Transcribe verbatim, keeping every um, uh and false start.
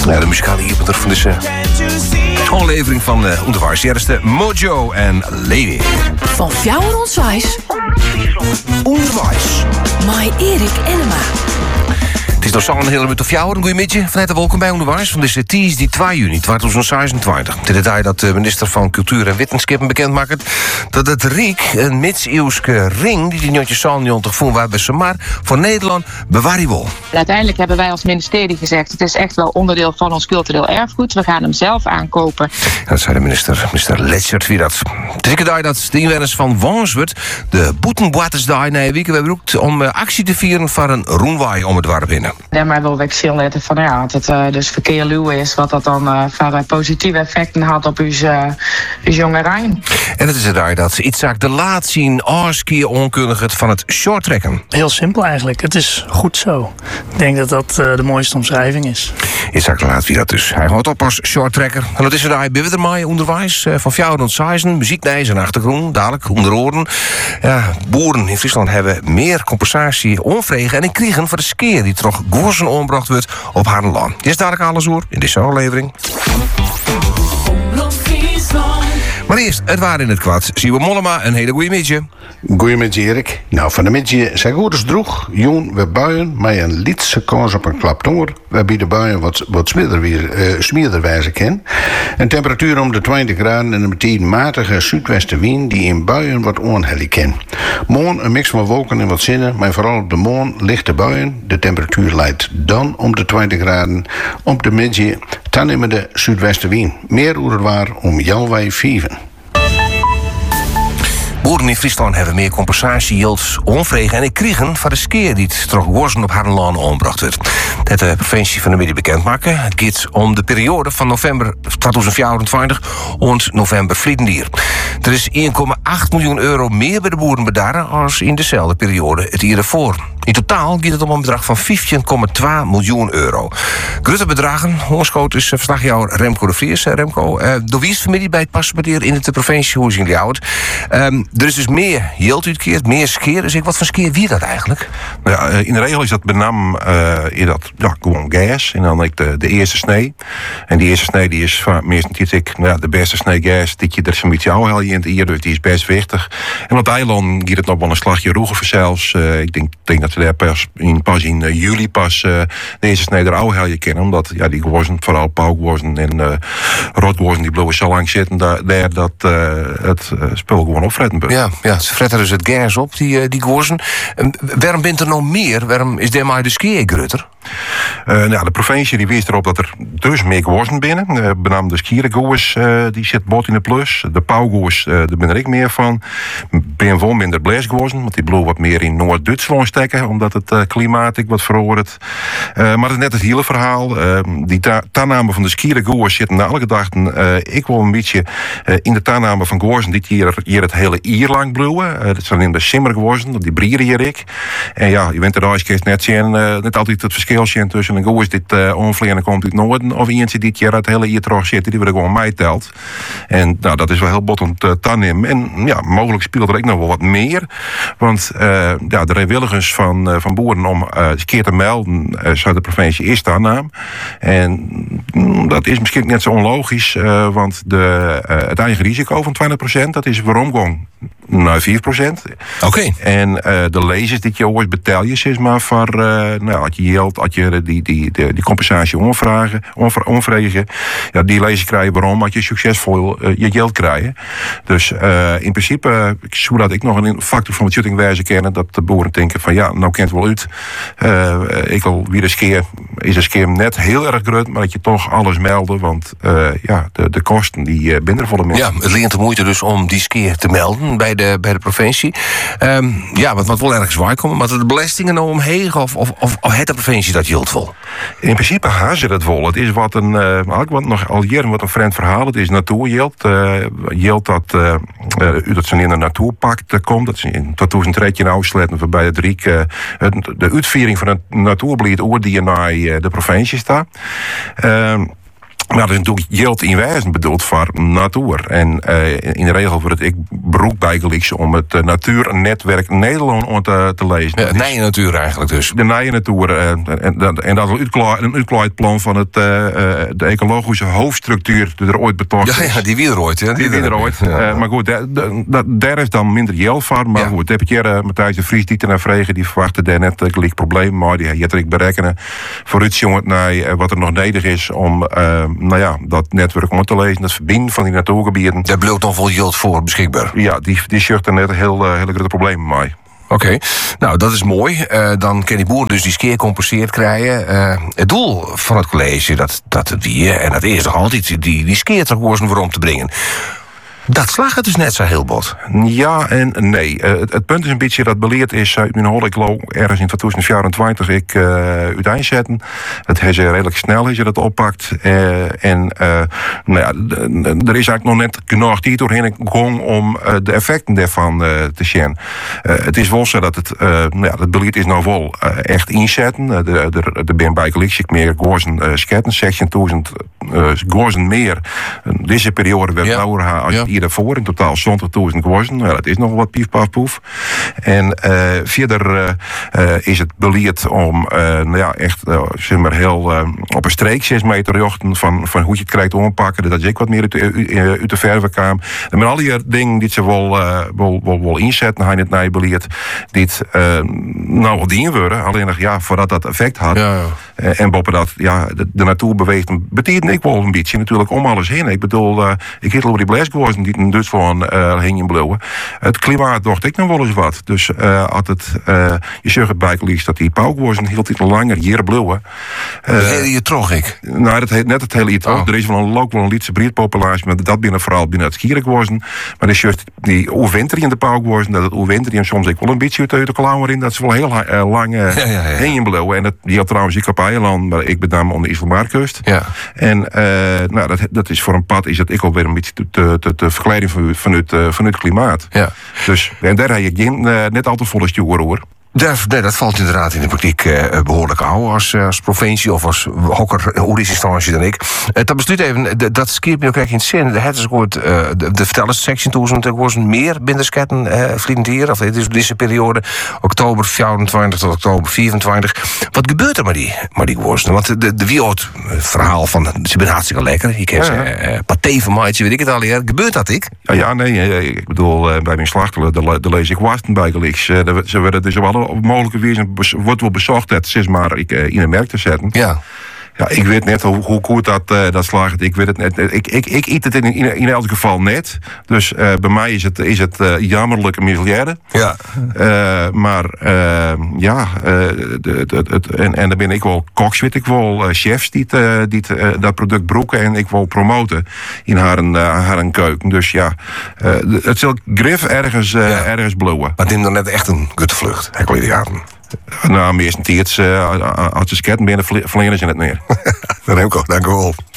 Ja, de muzikale hierpunt van deze aflevering van uh, Onderwijs. Ja, dat is de Mojo en Lady. Van Fjouwer Onderwijs. Onderwijs. Mai Erik Enema. Het is nog zo'n hele minuut of jou. Een goeie middag. Van harte welkom bij Onderwijs. Van deze Ties die twee juni tweeduizend zesentwintig. De detail dat de minister van Cultuur en Wetenschappen bekend maakt dat het Riek een middeleeuwse ring die die notjes zevenennegentig vonden wij bij Samar voor Nederland bewaren wil. Uiteindelijk hebben wij als ministerie gezegd het is echt wel onderdeel van ons cultureel erfgoed. We gaan hem zelf aankopen. Ja, dat zei de minister, minister Letchert wie dat. Het is een dat de inwoners van Wanswerd de Boetenboatesdag na een week hebben beroept om actie te vieren voor een roenwaai om het warm binnen. Daarmee hebben we gezien laten van ja, dat het uh, dus verkeer luw is, wat dat dan uh, voor uh, positieve effecten had op uw uh, jongerijn. En het is erbij dat Itzhak de laat zien als keer onkundig van het shorttrekken. Heel simpel eigenlijk. Het is goed zo. Ik denk dat dat uh, de mooiste omschrijving is. Itzhak de laat wie dat dus. Hij gaat op als shorttrekker. En dat is erbij bij Wittermaai onderwijs uh, van Fjouwer Seizen, muzieknijs en achtergrond, dadelijk onder oren. Ja, boeren in Friesland hebben meer compensatie onvregen en in kriegen voor de skeer die toch gorsen ombracht wordt op haar land. Dit is dadelijk alles hoor in deze aflevering. Maar eerst, het waar in het kwad. Siebe Mollema, een hele goeie midje. Goeiemiddag Erik. Nou, van de midje zijn goed droeg. Joen, we buien, maar een lietse kans op een klaptonger. Waarbij de buien wat, wat smierder, weer, uh, smierder wijzen kan. Een temperatuur om de twintig graden en een meteen matige zuidwestenwind die in buien wat onhellig kan. Morgen een mix van wolken en wat zinnen, maar vooral op de morgen lichte buien. De temperatuur leidt dan om de twintig graden. Op de midje dan nemen de zuidwestenwind. Meer oer waar om jouw wij vieven. Boeren in Friesland hebben meer compensatie yields onvregen en ik kriegen van de skeer die het toch worsen op haar land ombracht werd. Dat de provincie van de Midden bekend maken. Het gaat om de periode van november tweeduizend vierentwintig en november vliedendier. Er is één komma acht miljoen euro meer bij de boeren bedaren als in dezelfde periode het jaar ervoor. In totaal gaat het om een bedrag van vijftien komma twee miljoen euro. Grote bedragen. Hoorskoot is verslagjouwer Remco de Vries. Remco, uh, door wie is familie bij het passaporteren in de provincie? Hoe zien jullie het? Um, er is dus meer yield uitkeerd, meer skeer. Dus ik, wat voor skeer wie dat eigenlijk? Ja, in de regel is dat benam uh, in dat ja, gewoon gas. En dan de, de eerste snee. En die eerste snee die is van meestal ik, nou ja, de beste snee gas. Dat je er zo'n beetje oude hel in het ier, dus die is best wichtig. En op het eiland gaat het nog wel een slagje roeger zelfs. Uh, ik denk, denk dat we daar pas in, pas in uh, juli pas uh, de eerste snee de oude helje kennen. Omdat ja, die worzen, vooral paukworzen en uh, rotworzen, die blijven zo lang zitten daar, daar dat uh, het uh, spul gewoon opfretten wordt. Ja, ja, ze fretten dus het gas op, die, uh, die worzen. Uh, waarom bent er nog meer? Waarom is daar maar de skeer grutter? Uh, nou, de provincie die wees erop dat er dus meer worzen binnen. Uh, benam de skierengoers, uh, die zit bot in de plus. De pauwgoers, uh, daar ben er ik meer van. Ben wel minder blesgoerzen, want die bloeien wat meer in Noord-Duitsland steken, omdat het uh, klimaat ik wat verhoort. Uh, maar het is net het hele verhaal. Uh, die ta- tanname van de skierengoers zitten na alle gedachten. Uh, ik wil een beetje uh, in de tanname van goerzen die hier, hier het hele jaar lang bloeien. Uh, dat zijn in de simmergoerzen, die brieren hier ik. En ja, je bent er daar net zien, uh, net altijd het verschil tussen een goers dit uh, onvleeren komt uit het noorden of eentje die hier het hele jaar terug zitten, die we er gewoon mij telt. En nou, dat is wel heel bot om te tannen. En ja, mogelijk speelt er ook nog wel wat meer. Want uh, ja, de vrijwilligers van, uh, van boeren om uh, eens keer te melden uh, zou de provincie is daarnaam. En mm, dat is misschien net zo onlogisch, uh, want de, uh, het eigen risico van twintig procent, dat is waarom gewoon naar vier procent. Oké. Okay. En uh, de lezers dit je ooit betaal je zeg maar voor, uh, nou, had je geld, had je die, die, die, die compensatie onvragen, onvra, onvregen, ja, die lezers krijgen waarom, had je succesvol uh, je geld krijgen. Dus uh, in principe, uh, zou dat ik nog een factor van het shooting wijze kennen, dat de boeren denken van ja, nou kent het wel uit. Uh, ik wil weer eens keer, is een keer net heel erg groot, maar dat je toch alles melden, want uh, ja, de, de kosten die uh, binnen volle meer. Ja, het leent de moeite dus om die skeer te melden bij de, bij de provincie. Um, ja, wat, wat wel ergens waar komen, maar de belastingen nou omheen of, of, of, of het de provincie dat hield vol? In principe gaan ze het vol. Het is wat een, uh, wat nog al jaren wat een vreemd verhaal. Het is natuurjild. Uh, jild dat uh, uh, dat ze in een natuurpact uh, komt. Dat ze in tweeduizend dertien uitsluiten waarbij het Riek uh, de uitviering van het natuurbeleid oor die je naar uh, de provincie staat. Uh, Maar dat is natuurlijk geld in wijzen bedoeld voor natuur. En uh, in de regel wordt het ik broek bijgeliks om het uh, Natuurnetwerk Nederland om te, te lezen. Ja, het nije natuur eigenlijk dus. De nije natuur. Uh, en, dat, en dat is een uitklaaid plan van het, uh, uh, de ecologische hoofdstructuur die er ooit betocht is. Ja, ja, die weer ooit. Ja, die weer ooit. Ja. Uh, maar goed, daar, daar, daar is dan minder geld voor. Maar ja. goed, heb ik hier uh, Matthijs de Vries die naar vregen, die verwachten daar net een uh, probleem. Maar die gaat ik berekenen vooruit jongen naar uh, wat er nog nodig is om uh, nou ja, dat netwerk om te lezen, dat verbinden van die natuurgebieden. Daar blijft nog wel geld voor beschikbaar. Ja, die, die zucht er net heel, uh, hele grote problemen mee. Oké, okay. Nou dat is mooi. Uh, dan kan die boeren dus die skeer compenseerd krijgen. Uh, het doel van het college, dat, dat het weer, en dat is toch altijd die, die skeer terug weer om te brengen. Dat slaagt het dus net zo heel bot. Ja en nee. Uh, het, het punt is een beetje dat beleerd is uit mijn hoor ik lo ergens in twintig vierentwintig ik uh, uiteenzetten. Het is uh, redelijk snel als je dat oppakt. Uh, en uh, nou ja, d- d- er is eigenlijk nog net genoeg tijd doorheen gegaan om uh, de effecten daarvan uh, te zien. Uh, het is wel zo dat het, uh, nou ja, het beleid is nou wel uh, echt inzetten. Uh, de, de, de ben bij ik meer gozen uh, sketten, zestienduizend uh, gozen meer. Uh, deze periode werd ja. nou als ja. daarvoor in totaal zestigduizend gewassen. Nou, dat is nog wat pief, paf, poef. En uh, verder uh, uh, is het beleid om uh, nou ja, echt uh, zeg maar heel uh, op een streek zes meter jochten van, van hoe je het krijgt ompakken. Dat je ook wat meer uit de, uit de verve kwam. En met al die dingen die ze wel, uh, wel, wel, wel inzetten, hij het naar beleid, dit uh, nou wat dingen worden. Alleen nog ja, voordat dat effect had. Ja, ja. Uh, en boven dat, ja, de, de natuur beweegt, betekent ik wel een beetje natuurlijk om alles heen. Ik bedoel, uh, ik hield over die Glasgow die in Duitsland uh, hing in blauwe. Het klimaat dacht ik nog wel eens wat. Dus uh, had het, uh, je zegt het bijgeliefst dat die pauwgozen hield het langer hier blauwe. Uh, dat hele je trog ik? Nou, dat heet net het hele je trog. Oh. Er is wel een ook wel een Lietse breedpopulatie, maar dat binnen vooral binnen het schierengozen. Maar dan juist die oerwinter in de pauwgozen, dat het oerwinter en soms ik wel een beetje uit de klauwen in, dat ze wel heel uh, lang uh, ja, ja, ja. heen in blauwe. En dat, die had trouwens ik op eiland, maar ik ben dan aan de Isselmaarkust. Ja. En uh, nou, dat, dat is voor een pad is dat ik alweer een beetje te, te, te, te vergelijken van, vanuit, uh, vanuit het klimaat. Ja. Dus, en daar heb je geen, uh, net al te volle stuur hoor. Daar, nee, dat valt inderdaad in de praktijk uh, behoorlijk aan als, uh, als provincie of als hokker, hoe is instantie dan ik. Uh, dat besluit even, de, dat skeert me ook echt in het zin. Het is goed, uh, de, de vertellerssectie toen er was meer bindersketten uh, vliegend hier, of het is deze periode, oktober vierentwintig tot oktober vierentwintig. Wat gebeurt er met die, met die worsten? Want de, de wield, het verhaal van, ze zijn hartstikke lekker. Je kent ja, ja. uh, paté van maatje, weet ik het al hier. Gebeurt dat ik? Ja, ja nee, ik bedoel, uh, bij mijn slachtelen, de, de lees ik worsten bijgeliks. Uh, ze werden dus wel op mogelijke wijze wordt wel bezocht het zes maar ik uh, in een merk te zetten. Ja. Ja, ik weet net hoe, hoe goed dat, uh, dat slaagt. Ik weet het net. Ik, ik, ik eet het in, in, in elk geval net. Dus uh, bij mij is het, is het uh, jammerlijk misleiden. Ja. Uh, maar uh, ja, uh, de, de, de, en, en dan ben ik wel koks, weet ik wel, uh, chefs die, uh, die uh, dat product broeken en ik wil promoten in haar, uh, haar een keuken. Dus ja, uh, het zal grif ergens, uh, ja. ergens blowen. Maar neem dan net echt een gutte vlucht, Hekkeliaten. Nou, meestal uh, als ze sketten binnen, verlenen ze het meer. Dan heb ik ook, dank u wel.